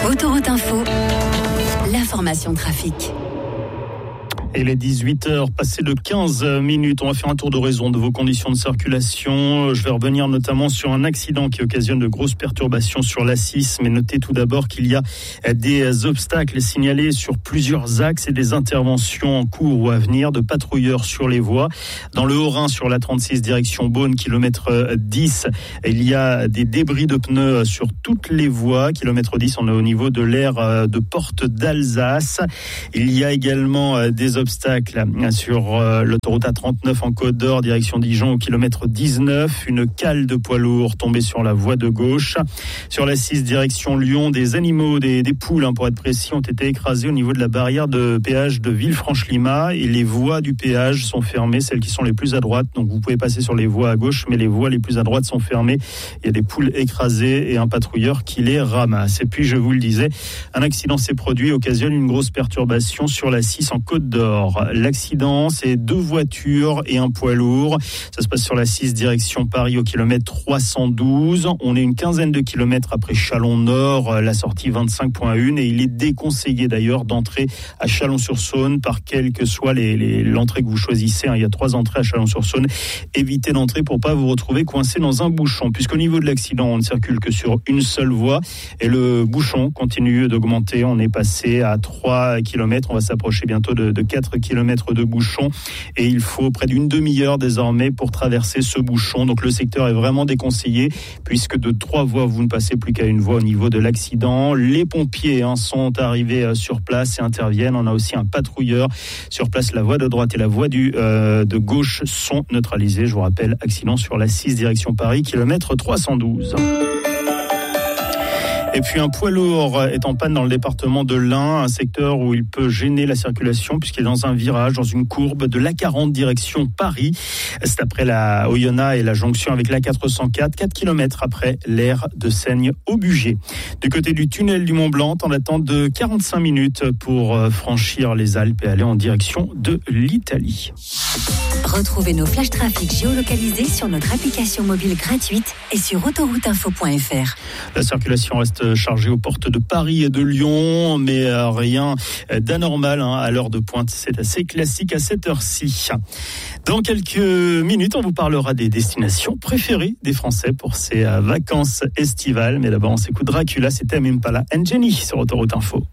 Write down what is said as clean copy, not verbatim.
Autoroute Info, l'information trafic. Et les 18h, passées de 15 minutes, on va faire un tour d'horizon de vos conditions de circulation. Je vais revenir notamment sur un accident qui occasionne de grosses perturbations sur l'A6. Mais notez tout d'abord qu'il y a des obstacles signalés sur plusieurs axes et des interventions en cours ou à venir de patrouilleurs sur les voies. Dans le Haut-Rhin, sur la 36 direction Beaune, kilomètre 10, il y a des débris de pneus sur toutes les voies. Kilomètre 10, on est au niveau de l'aire de Porte d'Alsace. Il y a également des obstacles sur l'autoroute A39 en Côte d'Or, direction Dijon au kilomètre 19. Une cale de poids lourd tombée sur la voie de gauche. Sur la 6 direction Lyon, des animaux, des poules pour être précis, ont été écrasés au niveau de la barrière de péage de Villefranche-Lima et les voies du péage sont fermées, celles qui sont les plus à droite. Donc vous pouvez passer sur les voies à gauche, mais les voies les plus à droite sont fermées. Il y a des poules écrasées et un patrouilleur qui les ramasse. Et puis je vous le disais, un accident s'est produit, occasionne une grosse perturbation sur la 6 en Côte d'Or. L'accident, c'est 2 voitures et un poids lourd. Ça se passe sur la 6 direction Paris au kilomètre 312. On est une quinzaine de kilomètres après Chalon-Nord, la sortie 25.1, et il est déconseillé d'ailleurs d'entrer à Chalon-sur-Saône par quelle que soit l'entrée que vous choisissez. Il y a 3 entrées à Chalon-sur-Saône. Évitez d'entrer pour pas vous retrouver coincé dans un bouchon, puisqu'au niveau de l'accident, on ne circule que sur une seule voie et le bouchon continue d'augmenter. On est passé à 3 kilomètres. On va s'approcher bientôt de 4 kilomètres de bouchon et il faut près d'une demi-heure désormais pour traverser ce bouchon. Donc le secteur est vraiment déconseillé puisque de 3 voies, vous ne passez plus qu'à une voie au niveau de l'accident. Les pompiers sont arrivés sur place et interviennent. On a aussi un patrouilleur sur place. La voie de droite et la voie de gauche sont neutralisées. Je vous rappelle, accident sur la 6 direction Paris, kilomètre 312. Et puis un poids lourd est en panne dans le département de l'Ain, un secteur où il peut gêner la circulation puisqu'il est dans un virage, dans une courbe de l'A40 direction Paris. C'est après la Oyonnax et la jonction avec l'A404, 4 km après l'aire de Seigne au Bugey. Du côté du tunnel du Mont-Blanc, en attente de 45 minutes pour franchir les Alpes et aller en direction de l'Italie. Retrouvez nos flash trafic géolocalisés sur notre application mobile gratuite et sur autorouteinfo.fr. La circulation reste chargée aux portes de Paris et de Lyon, mais rien d'anormal à l'heure de pointe. C'est assez classique à cette heure-ci. Dans quelques minutes, on vous parlera des destinations préférées des Français pour ces vacances estivales. Mais d'abord, on s'écoute Dracula, c'était Tame Impala and Jenny sur Autoroute Info.